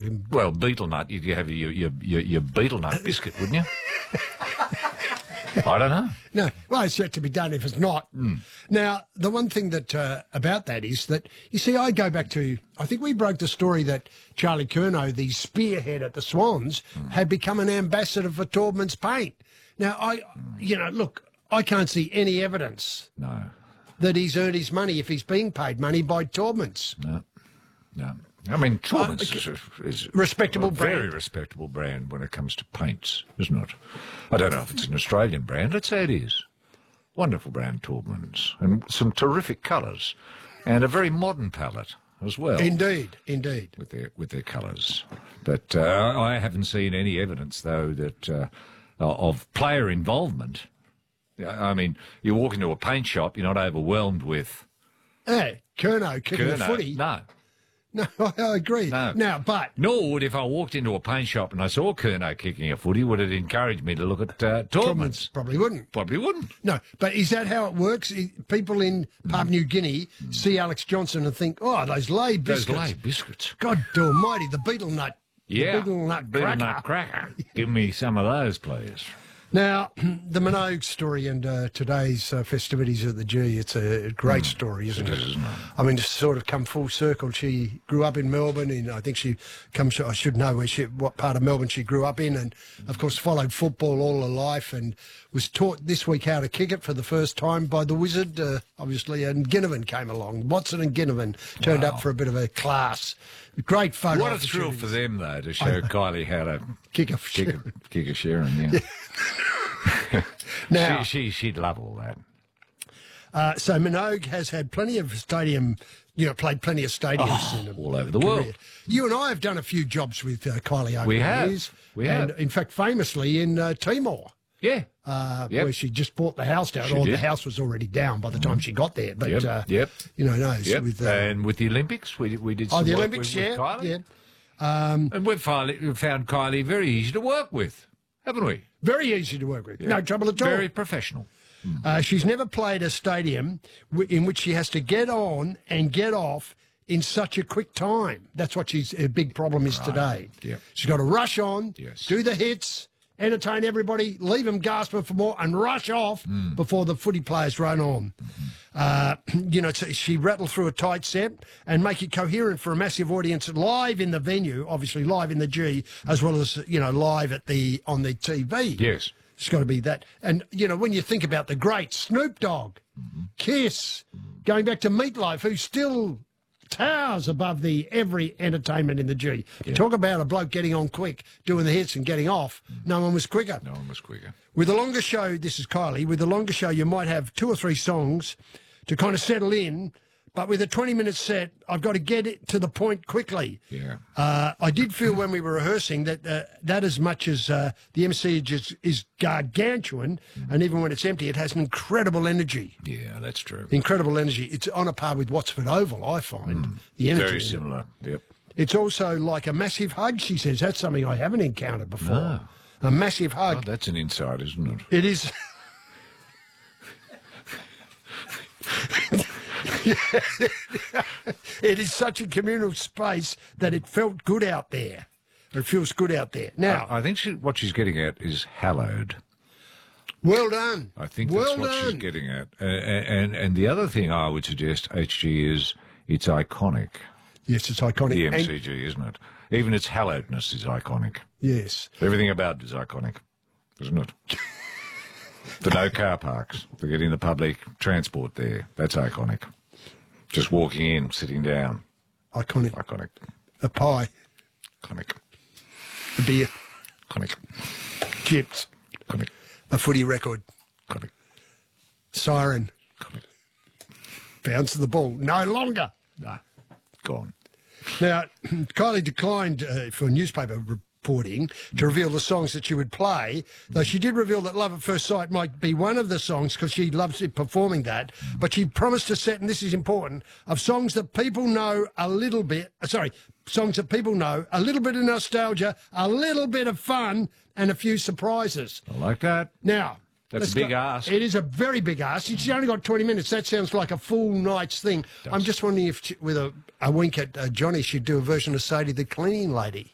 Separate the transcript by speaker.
Speaker 1: him.
Speaker 2: Well, beetle nut, you'd have your beetle nut biscuit, wouldn't you? I don't know.
Speaker 1: No, well, it's yet to be done if it's not. Now, the one thing that about that is that, you see, I go back to, I think we broke the story that Charlie Curnow, the spearhead at the Swans, had become an ambassador for Taubman's paint. Now, look, I can't see any evidence that he's earned his money if he's being paid money by Taubman's.
Speaker 2: No. I mean, Taubman's is
Speaker 1: respectable brand.
Speaker 2: Very respectable brand when it comes to paints, isn't it? I don't know if it's an Australian brand. Let's say it is. Wonderful brand, Taubman's. And some terrific colours. And a very modern palette as well.
Speaker 1: Indeed.
Speaker 2: With their colours. But I haven't seen any evidence, though, that of player involvement. I mean, you walk into a paint shop, you're not overwhelmed with...
Speaker 1: Hey, Curnow kicking the footy. No, I agree.
Speaker 2: No.
Speaker 1: Now, but...
Speaker 2: Nor would if I walked into a paint shop and I saw Curnow kicking a footy, would it encourage me to look at Taubman's?
Speaker 1: Probably wouldn't.
Speaker 2: Probably wouldn't.
Speaker 1: No, but is that how it works? People in Papua New Guinea see Alex Johnson and think, oh, those lay biscuits.
Speaker 2: Those lay biscuits.
Speaker 1: God almighty, the beetle nut.
Speaker 2: Yeah,
Speaker 1: the beetle nut cracker.
Speaker 2: Give me some of those, please.
Speaker 1: Now, the Minogue story and today's festivities at the G, it's a great story, isn't it?
Speaker 2: Isn't it?
Speaker 1: I mean, to sort of come full circle. She grew up in Melbourne, and I think I should know what part of Melbourne she grew up in, and, of course, followed football all her life and was taught this week how to kick it for the first time by the wizard, obviously, and Ginnivan came along. Watson and Ginnivan turned up for a bit of a class. Great photo.
Speaker 2: What a thrill for them, though, to show Kylie how to kick a Sharon, yeah.
Speaker 1: Now,
Speaker 2: she'd love all that.
Speaker 1: So Minogue has had plenty of played plenty of stadiums
Speaker 2: all over the world.
Speaker 1: You and I have done a few jobs with Kylie over the years.
Speaker 2: We have.
Speaker 1: And, in fact, famously in Timor.
Speaker 2: Yeah.
Speaker 1: Where she just bought the house down, the house was already down by the time she got there. But,
Speaker 2: and with the Olympics, we did some
Speaker 1: the
Speaker 2: work
Speaker 1: Olympics,
Speaker 2: with Kylie.
Speaker 1: Yeah.
Speaker 2: And we've found Kylie very easy to work with, haven't we?
Speaker 1: Very easy to work with. Yeah. No trouble at all.
Speaker 2: Very professional.
Speaker 1: She's never played a stadium in which she has to get on and get off in such a quick time. That's what her big problem is today.
Speaker 2: Yep.
Speaker 1: She's got to rush on, do the hits, entertain everybody, leave them gasping for more, and rush off before the footy players run on. She rattled through a tight set and make it coherent for a massive audience live in the venue, obviously live in the G, as well as live on the TV.
Speaker 2: Yes,
Speaker 1: it's got to be that. And when you think about the great Snoop Dogg, Kiss, going back to Meatloaf, who still towers above every entertainment in the G. Yeah. Talk about a bloke getting on quick, doing the hits and getting off. No one was quicker. With a longer show, this is Kylie, with a longer show you might have 2 or 3 songs to kind of settle in, but with a 20-minute set, I've got to get it to the point quickly.
Speaker 2: Yeah.
Speaker 1: I did feel when we were rehearsing that as much as the MC is gargantuan, and even when it's empty, it has an incredible energy.
Speaker 2: Yeah, that's true.
Speaker 1: Incredible energy. It's on a par with Watford Oval, I find. The energy.
Speaker 2: Very similar, yep.
Speaker 1: It's also like a massive hug, she says. That's something I haven't encountered before.
Speaker 2: No.
Speaker 1: A massive hug.
Speaker 2: Oh, that's an insight, isn't it?
Speaker 1: It is. It is such a communal space that it felt good out there. It feels good out there. Now,
Speaker 2: I think what she's getting at is hallowed.
Speaker 1: Well done.
Speaker 2: I think that's what she's getting at. And the other thing I would suggest, HG, is it's iconic.
Speaker 1: Yes, it's iconic.
Speaker 2: The MCG, isn't it? Even its hallowedness is iconic.
Speaker 1: Yes.
Speaker 2: Everything about it is iconic, isn't it? The no car parks, for getting the public transport there, that's iconic. Just walking in, sitting down.
Speaker 1: Iconic.
Speaker 2: Iconic.
Speaker 1: A pie.
Speaker 2: Iconic.
Speaker 1: A beer.
Speaker 2: Iconic.
Speaker 1: Chips.
Speaker 2: Iconic.
Speaker 1: A footy record.
Speaker 2: Iconic.
Speaker 1: Siren.
Speaker 2: Iconic.
Speaker 1: Bounce of the ball. No longer.
Speaker 2: No. Gone.
Speaker 1: Now, Kylie declined for newspaper reporting to reveal the songs that she would play, though she did reveal that Love at First Sight might be one of the songs because she loves it performing that. But she promised a set, and this is important, of songs that people know a little bit, songs that people know, a little bit of nostalgia, a little bit of fun, and a few surprises.
Speaker 2: I like that.
Speaker 1: Now,
Speaker 2: that's a big ask.
Speaker 1: It is a very big ask. She's only got 20 minutes. That sounds like a full night's thing. I'm just wondering if, with a wink at Johnny, she'd do a version of Sadie the Cleaning Lady.